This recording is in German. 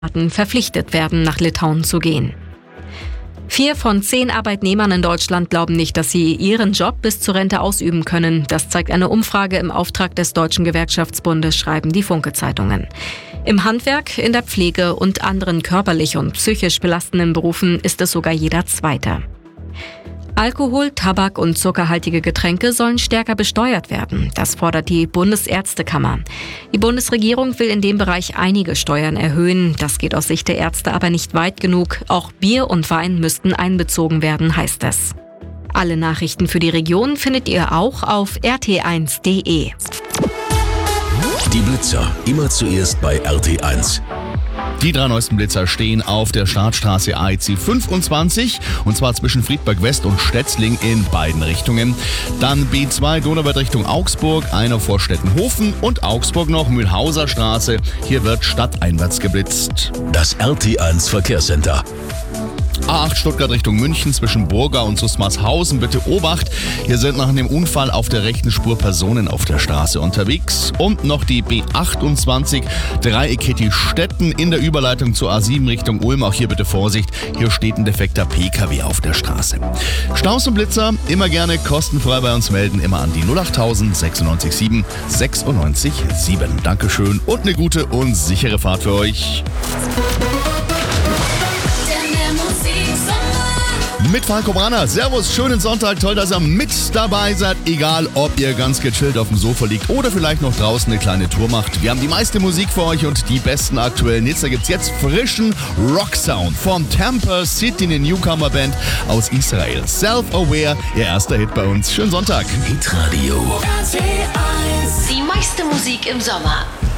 verpflichtet werden, nach Litauen zu gehen. 4 von 10 Arbeitnehmern in Deutschland glauben nicht, dass sie ihren Job bis zur Rente ausüben können. Das zeigt eine Umfrage im Auftrag des Deutschen Gewerkschaftsbundes, schreiben die Funke-Zeitungen. Im Handwerk, in der Pflege und anderen körperlich und psychisch belastenden Berufen ist es sogar jeder Zweite. Alkohol, Tabak und zuckerhaltige Getränke sollen stärker besteuert werden. Das fordert die Bundesärztekammer. Die Bundesregierung will in dem Bereich einige Steuern erhöhen. Das geht aus Sicht der Ärzte aber nicht weit genug. Auch Bier und Wein müssten einbezogen werden, heißt es. Alle Nachrichten für die Region findet ihr auch auf rt1.de. Die Blitzer, immer zuerst bei RT1. Die 3 neuesten Blitzer stehen auf der Startstraße AEC 25 und zwar zwischen Friedberg West und Stetzling in beiden Richtungen. Dann B2 Donauwörth Richtung Augsburg, einer vor Stettenhofen und Augsburg noch Mühlhauser Straße. Hier wird stadteinwärts geblitzt. Das RT1 Verkehrscenter. A8 Stuttgart Richtung München zwischen Burga und Susmarshausen. Bitte Obacht, hier sind nach dem Unfall auf der rechten Spur Personen auf der Straße unterwegs. Und noch die B28 Dreieck Stetten in der Überleitung zur A7 Richtung Ulm. Auch hier bitte Vorsicht, hier steht ein defekter PKW auf der Straße. Staus und Blitzer immer gerne kostenfrei bei uns melden, immer an die 08000 96 7 96 7. Dankeschön und eine gute und sichere Fahrt für euch. Mit Falco Branner. Servus, schönen Sonntag. Toll, dass ihr mit dabei seid. Egal, ob ihr ganz gechillt auf dem Sofa liegt oder vielleicht noch draußen eine kleine Tour macht. Wir haben die meiste Musik für euch und die besten aktuellen Hits. Da gibt's jetzt frischen Rock-Sound von Tampa City, eine Newcomer-Band aus Israel. Self-Aware, ihr erster Hit bei uns. Schönen Sonntag. Hitradio. Die meiste Musik im Sommer.